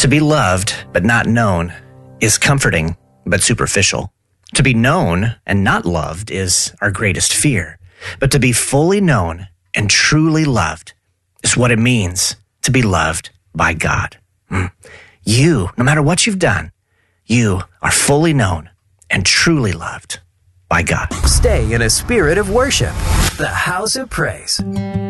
To be loved but not known is comforting but superficial. To be known and not loved is our greatest fear. But to be fully known and truly loved is what it means to be loved by God. You, no matter what you've done, you are fully known and truly loved by God. Stay in a spirit of worship. The House of Praise.